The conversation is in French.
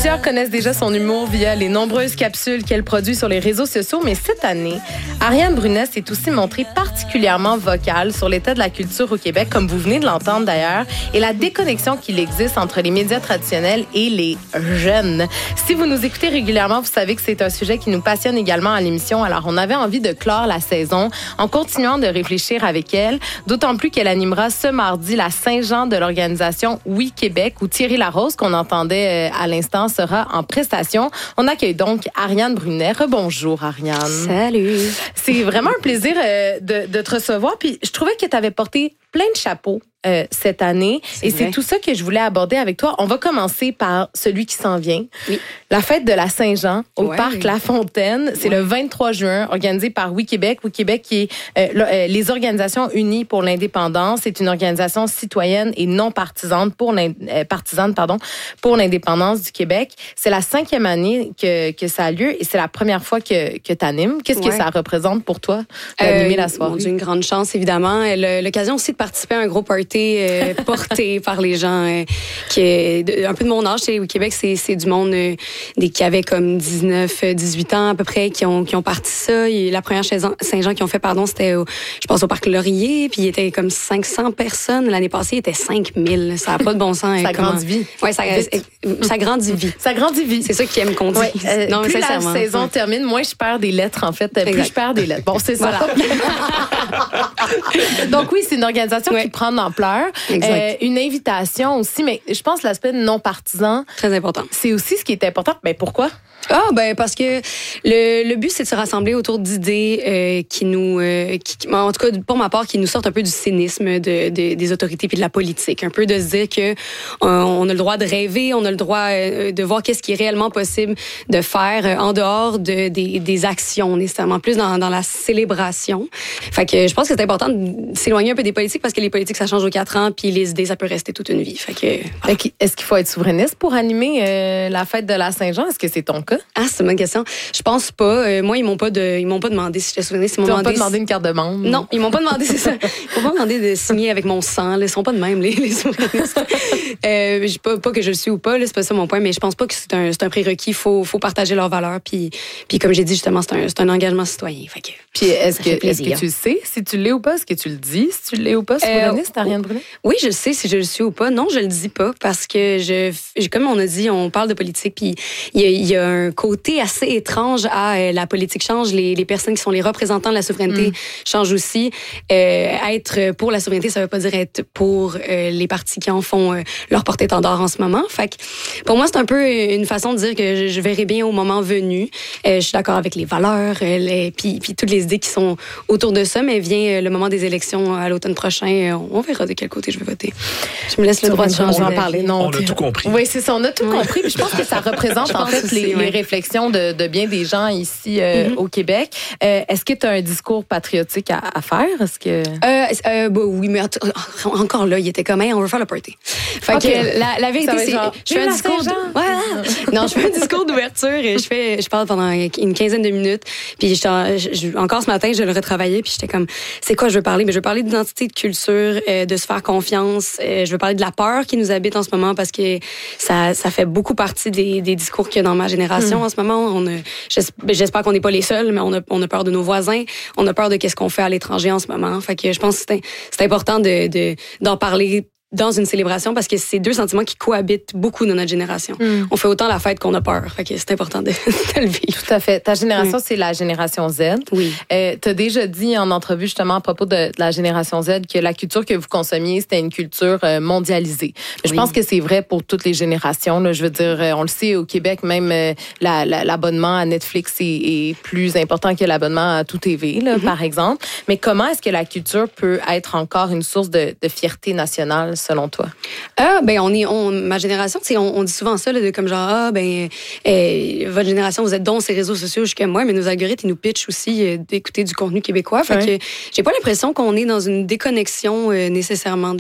Plusieurs connaissent déjà son humour via les nombreuses capsules qu'elle produit sur les réseaux sociaux, mais cette année, Ariane Brunet s'est aussi montrée particulièrement vocale sur l'état de la culture au Québec, comme vous venez de l'entendre d'ailleurs, et la déconnexion qu'il existe entre les médias traditionnels et les jeunes. Si vous nous écoutez régulièrement, vous savez que c'est un sujet qui nous passionne également à l'émission, alors on avait envie de clore la saison en continuant de réfléchir avec elle, d'autant plus qu'elle animera ce mardi la Saint-Jean de l'organisation Oui Québec, où Thierry Larose, qu'on entendait à l'instant, sera en prestation. On accueille donc Ariane Brunet. Rebonjour, Ariane. Salut. C'est vraiment un plaisir de te recevoir. Puis je trouvais que tu avais porté plein de chapeaux cette année. Et c'est tout ça que je voulais aborder avec toi. On va commencer par celui qui s'en vient. Oui. La fête de la Saint-Jean au Parc La Fontaine. C'est le 23 juin, organisé par Oui Québec. Oui Québec qui est les Organisations Unies pour l'Indépendance. C'est une organisation citoyenne et non partisane pour l'indépendance du Québec. C'est la 5e année que ça a lieu et c'est la première fois que tu animes. Qu'est-ce que ça représente pour toi d'animer la soirée? Une grande chance, évidemment. L'occasion aussi de participer à un gros party porté par les gens qui est un peu de mon âge. Chez Oui Québec, c'est du monde qui avait comme 19, 18 ans à peu près qui ont parti ça. Et la première Saint-Jean qu'ils ont fait, c'était je pense au Parc Laurier, puis il était comme 500 personnes. L'année passée, il était 5000. Ça n'a pas de bon sens. Ça grandit vite. Oui, ça grandit vite. Ça grandit vite. C'est ça qui aime qu'on dise. Non, plus la saison termine, moins je perds des lettres, en fait. Plus je perds des lettres. Bon, c'est ça. Voilà. Donc oui, c'est une organisation qui prend de l'ampleur. Une invitation aussi, mais je pense que l'aspect non partisan. Très important. C'est aussi ce qui est important. Ben pourquoi? Parce que le but, c'est de se rassembler autour d'idées qui nous, en tout cas, pour ma part, qui nous sortent un peu du cynisme des autorités puis de la politique. Un peu de se dire que on a le droit de rêver, on a le droit de voir qu'est-ce qui est réellement possible de faire en dehors des actions, nécessairement plus dans la célébration. Fait que je pense que c'est important de s'éloigner un peu des politiques parce que les politiques, ça change aux 4 ans puis les idées, ça peut rester toute une vie. Fait que, est-ce qu'il faut être souverainiste pour animer la fête de la Saint-Jean? Est-ce que c'est ton cas? Ah, c'est une bonne question. Je pense pas. Moi, ils m'ont pas demandé si j'étais souverainiste. Ils m'ont pas demandé une carte de membre. Non, ils m'ont pas demandé, c'est ça. Ils m'ont pas demandé de signer avec mon sang. Ils sont pas de même, les souverainistes. Pas que je le suis ou pas, c'est pas ça mon point, mais je pense pas que c'est un prérequis. Faut partager leurs valeurs. Puis comme j'ai dit, justement, c'est un engagement citoyen. Fait que, puis est-ce que tu le sais si tu l'es ou pas? Est-ce que tu le dis si tu l'es ou pas, souverainiste, Ariane Brunet? Oui, je le sais si je le suis ou pas. Non, je le dis pas parce que comme on a dit, on parle de politique, puis il y a un côté assez étrange à la politique change. Les personnes qui sont les représentants de la souveraineté changent aussi. Être pour la souveraineté, ça veut pas dire être pour les partis qui en font leur porte-étendard en ce moment. Fait que pour moi, c'est un peu une façon de dire que je verrai bien au moment venu. Je suis d'accord avec les valeurs, puis toutes les idées qui sont autour de ça, mais vient le moment des élections à l'automne prochain. On verra de quel côté je vais voter. Je me laisse le droit de changer. En parler. Non, on a tout compris. Oui, c'est ça. On a tout compris. Puis je pense que ça représente en fait les réflexions de bien des gens ici au Québec. Est-ce que tu as un discours patriotique à faire? Est-ce que... oui, mais encore là, il était comme, on veut faire le party. Fait que la vérité, c'est je fais un discours... Non, je fais un discours d'ouverture et je parle pendant une quinzaine de minutes. Puis encore ce matin, je le retravaillais, puis j'étais comme, c'est quoi je veux parler? Mais je veux parler d'identité, de culture, de se faire confiance. Je veux parler de la peur qui nous habite en ce moment parce que ça fait beaucoup partie des discours qu'il y a dans ma génération en ce moment. J'espère qu'on n'est pas les seuls, mais on a peur de nos voisins. On a peur de qu'est-ce qu'on fait à l'étranger en ce moment. Fait que je pense que c'est important d'en parler dans une célébration parce que c'est deux sentiments qui cohabitent beaucoup dans notre génération. On fait autant la fête qu'on a peur. Fait que c'est important de le vivre. Tout à fait. Ta génération, c'est la génération Z. Oui. T'as déjà dit en entrevue justement à propos de la génération Z que la culture que vous consommiez, c'était une culture mondialisée. Je pense que c'est vrai pour toutes les générations. Là. Je veux dire, on le sait, au Québec, même l'abonnement à Netflix est plus important que l'abonnement à Tout TV, là, par exemple. Mais comment est-ce que la culture peut être encore une source de fierté nationale selon toi? Ma génération, on dit souvent ça, là, de comme genre, votre génération, vous êtes dans ces réseaux sociaux jusqu'à moi, mais nos algorithmes, ils nous pitchent aussi d'écouter du contenu québécois. Fait que j'ai pas l'impression qu'on est dans une déconnexion nécessairement